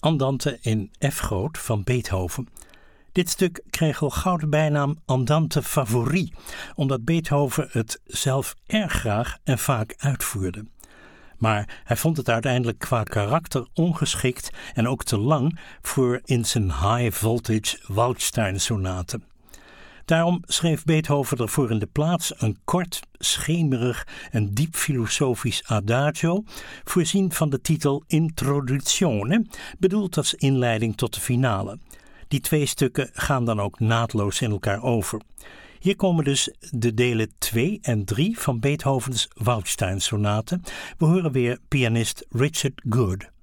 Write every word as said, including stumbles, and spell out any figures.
Andante in F groot van Beethoven. Dit stuk kreeg al gauw de bijnaam Andante Favori, omdat Beethoven het zelf erg graag en vaak uitvoerde. Maar hij vond het uiteindelijk qua karakter ongeschikt en ook te lang voor in zijn high-voltage Waldstein-sonaten. Daarom schreef Beethoven ervoor in de plaats een kort, schemerig en diep filosofisch adagio, voorzien van de titel Introduzione, bedoeld als inleiding tot de finale. Die twee stukken gaan dan ook naadloos in elkaar over. Hier komen dus de delen twee en drie van Beethovens Waldstein-sonaten. We horen weer pianist Richard Good.